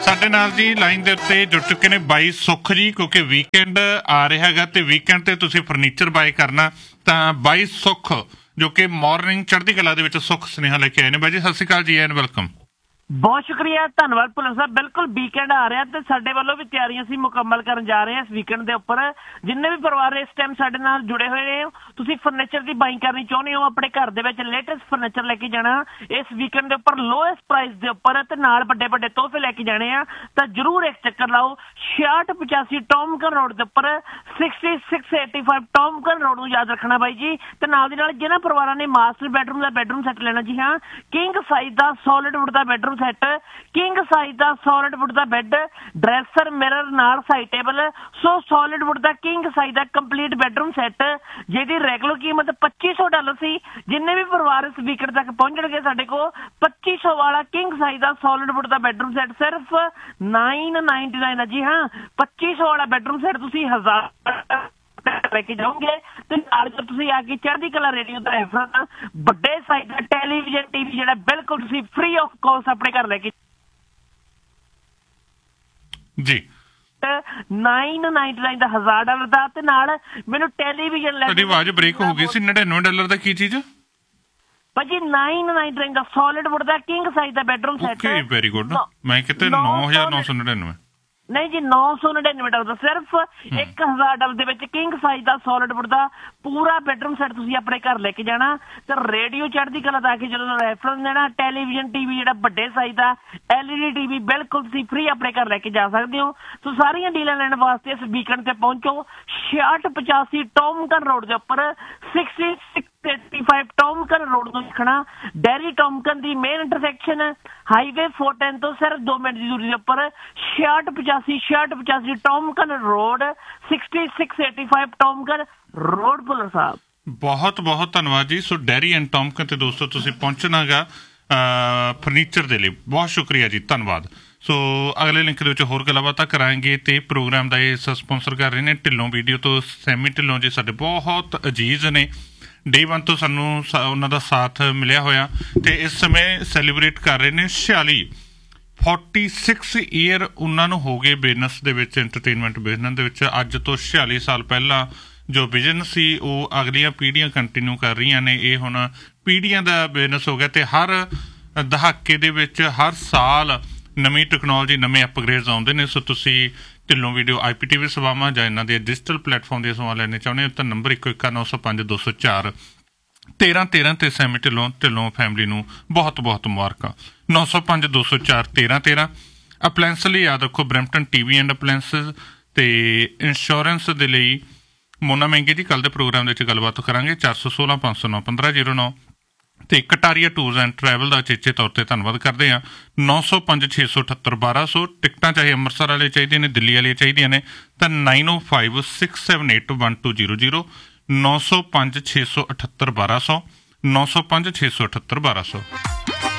ਸਾਡੇ ਨਾਲ ਜੀ ਲਾਈਨ ਦੇ ਉੱਤੇ ਜੁੜ ਚੁੱਕੇ ਨੇ ਬਾਈ ਸੁੱਖ ਜੀ, ਕਿਉਂਕਿ ਵੀਕਐਂਡ ਆ ਰਿਹਾ ਹੈਗਾ ਤੇ ਵੀਕਐਂਡ ਤੇ ਤੁਸੀਂ ਫਰਨੀਚਰ ਬਾਏ ਕਰਨਾ ਤਾਂ ਬਾਈ ਸੁੱਖ ਜੋ ਕਿ ਮਾਰਨਿੰਗ ਚੜ੍ਹਦੀ ਕਲਾ ਦੇ ਵਿੱਚ ਸੁੱਖ ਸੁਨੇਹਾ ਲੈ ਕੇ ਆਏ ਨੇ। ਬਾਈ ਜੀ ਸਤਿ ਸ਼੍ਰੀ ਅਕਾਲ ਜੀ ਐਂਡ ਵੈਲਕਮ। ਬਹੁਤ ਸ਼ੁਕਰੀਆ, ਧੰਨਵਾਦ ਭੁੱਲਰ ਸਾਹਿਬ। ਬਿਲਕੁਲ ਵੀਕਐਂਡ ਆ ਰਿਹਾ ਤੇ ਸਾਡੇ ਵੱਲੋਂ ਵੀ ਤਿਆਰੀਆਂ ਅਸੀਂ ਮੁਕੰਮਲ ਕਰਨ ਜਾ ਰਹੇ ਹਾਂ ਇਸ ਵੀਕਐਂਡ ਦੇ ਉੱਪਰ। ਜਿੰਨੇ ਵੀ ਪਰਿਵਾਰ ਇਸ ਟਾਈਮ ਸਾਡੇ ਨਾਲ ਜੁੜੇ ਹੋਏ ਨੇ, ਤੁਸੀਂ ਫਰਨੀਚਰ ਦੀ ਬਾਈਂਗ ਕਰਨੀ ਚਾਹੁੰਦੇ ਹੋ, ਆਪਣੇ ਘਰ ਦੇ ਵਿੱਚ ਲੇਟੈਸਟ ਫਰਨੀਚਰ ਲੈ ਕੇ ਜਾਣਾ ਇਸ ਵੀਕਐਂਡ ਦੇ ਉੱਪਰ ਲੋਐਸਟ ਪ੍ਰਾਈਸ ਦੇ ਉੱਪਰ ਤੇ ਨਾਲ ਵੱਡੇ ਵੱਡੇ ਤੋਹਫੇ ਲੈ ਕੇ ਜਾਣੇ ਆ, ਤਾਂ ਜ਼ਰੂਰ ਇੱਕ ਚੱਕਰ ਲਾਓ 6685 ਟੌਮਕਨ ਰੋਡ ਦੇ ਉੱਪਰ 6685 ਟੌਮਕਨ ਰੋਡ ਨੂੰ ਯਾਦ ਰੱਖਣਾ ਬਾਈ ਜੀ। ਤੇ ਨਾਲ ਦੀ ਨਾਲ ਜਿਹਨਾਂ ਪਰਿਵਾਰਾਂ ਨੇ ਮਾਸਟਰ ਬੈਡਰੂਮ ਦਾ ਬੈਡਰੂਮ ਸੈੱਟ ਲੈਣਾ, ਜੀ ਹਾਂ, ਕਿੰਗ ਸਾਈਜ਼ ਦਾ ਸੋਲਿਡ ਵੁੱਡ ਦਾ ਬੈਡਰੂਮ ਸੈੱਟ, ਕਿੰਗ ਸਾਈਜ਼ ਦਾ ਸੋਲਿਡ ਵੁੱਡ ਦਾ ਬੈੱਡ, ਡਰੈਸਰ, ਮਿਰਰ ਨਾਲ ਸਾਈਡ ਟੇਬਲ, ਸੋ ਸੋਲਿਡ ਵੁੱਡ ਦਾ ਕਿੰਗ ਸਾਈਜ਼ ਦਾ ਕੰਪਲੀਟ ਬੈਡਰੂਮ ਸੈੱਟ ਜਿਹਦੀ ਰੈਗੂਲਰ ਕੀਮਤ $2500 ਸੀ। ਜਿੰਨੇ ਵੀ ਪਰਿਵਾਰ ਇਸ ਵੀਕਐਂਡ ਤੱਕ ਪਹੁੰਚਣਗੇ ਸਾਡੇ ਕੋਲ 2500 ਵਾਲਾ ਕਿੰਗ ਸਾਈਜ਼ ਦਾ ਸੋਲਿਡ ਵੁੱਡ ਦਾ ਬੈਡਰੂਮ ਸੈੱਟ ਸਿਰਫ $999 ਹੈ। ਜੀ ਹਾਂ, 2500 ਵਾਲਾ ਬੈਡਰੂਮ ਸੈੱਟ ਤੁਸੀਂ 1000 ਲੈ ਕੇ ਜਾਓਗੇ। ਤੇ ਨਾਲ ਜਦ ਤੁਸੀਂ ਆ ਕੇ ਚੜ੍ਹਦੀ ਕਲਾ ਰੇਡੀਓ ਦਾ ਰੈਫਰੈਂਸ ਵੱਡੇ ਸਾਈਜ਼ ਦਾ ਟੈਲੀਵਿਜ਼ਨ ਟੀਵੀ ਜਿਹੜਾ ਬਿਲਕੁਲ ਤੁਸੀਂ ਫ੍ਰੀ ਆਫ ਕਾਸਟ ਆਪਣੇ ਘਰ ਲੈ ਕੇ ਜੀ $999 ਦਾ $1000 ਦਾ। ਤੇ ਨਾਲ ਮੈਨੂੰ ਟੈਲੀਵਿਜ਼ਨ ਲੈ ਕੇ ਆਵਾਜ਼ ਬ੍ਰੇਕ ਹੋ ਗਈ ਸੀ। $99 ਦਾ ਕੀ ਚੀਜ਼ ਭਾਜੀ? $999 ਦਾ ਸੋਲਿਡ ਵੁੱਡ ਦਾ ਕਿੰਗ ਸਾਈਜ਼ ਦਾ ਬੈਡਰੂਮ ਸੈੱਟ। Very good. ਮੈਂ ਕਿਤੇ 9999 ਨਹੀਂ ਜੀ, $999 ਦਾ ਸਿਰਫ $1000 ਦੇ ਵਿੱਚ ਕਿੰਗ ਸਾਈਜ਼ ਦਾ ਸੋਲਿਡ ਵੁੱਡ ਦਾ ਪੂਰਾ ਬੈਡਰੂਮ ਸੈੱਟ ਤੁਸੀਂ ਆਪਣੇ ਘਰ ਲੈ ਕੇ ਜਾਣਾ। ਤੇ ਰੇਡੀਓ ਚੜ੍ਹਦੀ ਕਲਾ ਦਾ ਕੇ ਜਦੋਂ ਰੈਫਰੈਂਸ ਦੇਣਾ, ਟੈਲੀਵਿਜ਼ਨ ਟੀਵੀ ਜਿਹੜਾ ਵੱਡੇ ਸਾਈਜ਼ ਦਾ LED ਟੀਵੀ ਬਿਲਕੁਲ ਤੁਸੀਂ ਫ੍ਰੀ ਆਪਣੇ ਘਰ ਲੈ ਕੇ ਜਾ ਸਕਦੇ ਹੋ। ਸੋ ਸਾਰੀਆਂ ਡੀਲਾਂ ਲੈਣ ਵਾਸਤੇ ਇਸ ਵੀਕਐਂਡ ਤੇ ਪਹੁੰਚੋ 6685 ਟੌਮਕਨ ਰੋਡ ਦੇ ਉੱਪਰ 6685 ਟੌਮਕਨ ਰੋਡ ਨੂੰ ਲਿਖਣਾ, ਡੈਰੀ ਟੌਮਕਨ ਦੀ ਮੇਨ ਇੰਟਰਸੈਕਸ਼ਨ ਹਾਈਵੇ 410 ਤੋਂ ਸਿਰਫ 2 ਮਿੰਟ ਦੀ ਦੂਰੀ ਦੇ ਉੱਪਰ 6685 ਟੌਮਕਨ ਰੋਡ 6685 ਟੌਮਕਨ ਰੋਡ। ਭੁੱਲਰ ਸਾਹਿਬ ਬਹੁਤ ਬਹੁਤ ਧੰਨਵਾਦ ਜੀ। ਸੋ ਡੈਰੀ ਐਂਡ ਟੌਮਕਨ ਤੇ ਦੋਸਤੋ ਤੁਸੀਂ ਪਹੁੰਚਣਾਗਾ ਫਰਨੀਚਰ ਦੇ ਲਈ। ਬਹੁਤ ਸ਼ੁਕਰੀਆ ਜੀ, ਧੰਨਵਾਦ। ਸੋ ਅਗਲੇ ਲਿੰਕ ਦੇ ਵਿੱਚ ਹੋਰ ਗੱਲਬਾਤਾਂ ਕਰਾਂਗੇ ਤੇ ਪ੍ਰੋਗਰਾਮ ਦਾ ਇਹ ਸਪਾਂਸਰ ਕਰ ਰਹੇ ਨੇ ਢਿੱਲੋਂ ਵੀਡੀਓ ਤੋਂ ਸੈਮੀ ਢਿੱਲੋਂ ਜੀ, ਸਾਡੇ ਬਹੁਤ ਅਜੀਜ਼ ਨੇ। ਡੇ 1 ਤੋਂ ਸਾਨੂੰ ਉਹਨਾਂ ਦਾ ਸਾਥ ਮਿਲਿਆ ਹੋਇਆ ਤੇ ਇਸ ਸਮੇਂ ਸੈਲੀਬ੍ਰੇਟ ਕਰ ਰਹੇ ਨੇ 46 ਈਅਰ ਉਹਨਾਂ ਨੂੰ ਹੋ ਗਏ ਬਿਜ਼ਨਸ ਦੇ ਵਿੱਚ, ਐਂਟਰਟੇਨਮੈਂਟ ਬਿਜ਼ਨਸ ਦੇ ਵਿੱਚ। ਅੱਜ ਤੋਂ 46 ਸਾਲ ਪਹਿਲਾਂ ਜੋ ਬਿਜ਼ਨਸ ਸੀ ਉਹ ਅਗਲੀਆਂ ਪੀੜ੍ਹੀਆਂ ਕੰਟੀਨਿਊ ਕਰ ਰਹੀਆਂ ਨੇ। ਇਹ ਹੁਣ ਪੀੜ੍ਹੀਆਂ ਦਾ ਬਿਜ਼ਨਸ ਹੋ ਗਿਆ ਤੇ ਹਰ ਦਹਾਕੇ ਦੇ ਵਿੱਚ ਹਰ ਸਾਲ ਨਵੀਂ ਟੈਕਨੋਲੋਜੀ, ਨਵੇਂ ਅਪਗ੍ਰੇਡਸ ਆਉਂਦੇ ਨੇ। ਸੋ ਤੁਸੀਂ ਢਿੱਲੋਂ ਵੀਡੀਓ IPTV ਸੇਵਾਵਾਂ ਜਾਂ ਇਹਨਾਂ ਦੇ ਡਿਜੀਟਲ ਪਲੇਟਫਾਰਮ ਦੀਆਂ ਸੇਵਾਵਾਂ ਲੈਣੇ ਚਾਹੁੰਦੇ ਹੋ ਤਾਂ ਨੰਬਰ 11905 204 ਤੇ ਸੈਮੀ ਢਿੱਲੋਂ ਫੈਮਿਲੀ ਨੂੰ ਬਹੁਤ ਬਹੁਤ ਮੁਬਾਰਕਾਂ। 905 204 1313। ਅਪਲਾਇੰਸ ਲਈ ਯਾਦ ਰੱਖੋ ਬਰੈਂਪਟਨ TV ਐਂਡ ਅਪਲਾਇੰਸਿਸ। ਤੇ ਇੰਸ਼ੋਰੈਂਸ ਦੇ ਲਈ ਮੋਨਾ ਮਹਿੰਗੇ ਜੀ ਕੱਲ੍ਹ ਦੇ ਪ੍ਰੋਗਰਾਮ ਦੇ ਵਿੱਚ ਗੱਲਬਾਤ ਕਰਾਂਗੇ। 416 509 1509 ਤੇ ਕਟਾਰੀਆ ਟੂਰਸ ਐਂਡ ਟਰੈਵਲ ਦਾ ਚੇਚੇ ਤੌਰ ਤੇ ਧੰਨਵਾਦ ਕਰਦੇ ਹਾਂ। 905 678 1200। ਟਿਕਟਾਂ ਚਾਹੇ ਅੰਮ੍ਰਿਤਸਰ ਵਾਲੇ ਚਾਹੀਦੀਆਂ ਨੇ, ਦਿੱਲੀ ਵਾਲੀਆਂ ਚਾਹੀਦੀਆਂ ਨੇ ਤਾਂ 905 678 1200 905 678 1200 905 678 1200।